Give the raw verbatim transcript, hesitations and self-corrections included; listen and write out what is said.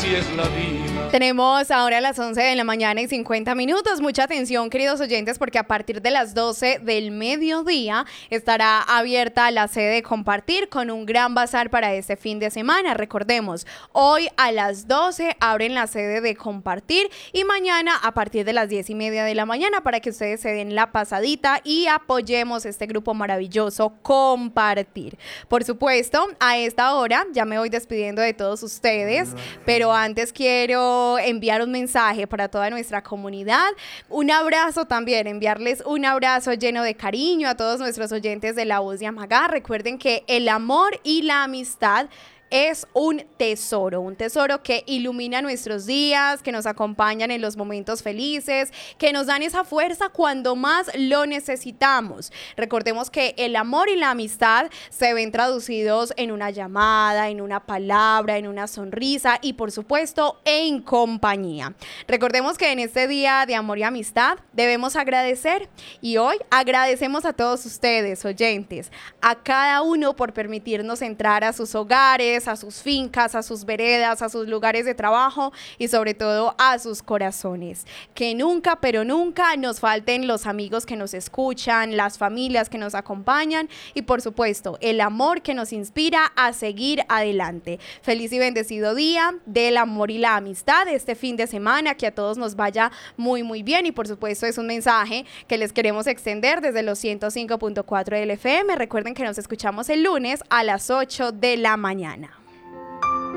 así es la vida. Tenemos ahora las once de la mañana y cincuenta minutos. Mucha atención, queridos oyentes, porque a partir de las doce del mediodía estará abierta la sede de Compartir con un gran bazar para este fin de semana. Recordemos, hoy a las doce abren la sede de Compartir y mañana a partir de las diez y media de la mañana para que ustedes se den la pasadita y apoyemos este grupo maravilloso Compartir. Por supuesto, a esta hora ya me voy despidiendo de todos ustedes, pero antes quiero enviar un mensaje para toda nuestra comunidad. Un abrazo también, enviarles un abrazo lleno de cariño a todos nuestros oyentes de La Voz de Amagá. Recuerden que el amor y la amistad es un tesoro, un tesoro que ilumina nuestros días, que nos acompañan en los momentos felices, que nos dan esa fuerza cuando más lo necesitamos. Recordemos que el amor y la amistad se ven traducidos en una llamada, en una palabra, en una sonrisa y por supuesto en compañía. Recordemos que en este día de amor y amistad debemos agradecer y hoy agradecemos a todos ustedes, oyentes, a cada uno por permitirnos entrar a sus hogares, a sus fincas, a sus veredas, a sus lugares de trabajo y sobre todo a sus corazones. Que nunca, pero nunca nos falten los amigos que nos escuchan, las familias que nos acompañan y por supuesto el amor que nos inspira a seguir adelante. Feliz y bendecido día del amor y la amistad este fin de semana, que a todos nos vaya muy muy bien y por supuesto es un mensaje que les queremos extender desde los ciento cinco punto cuatro del F M. Recuerden que nos escuchamos el lunes a las ocho de la mañana.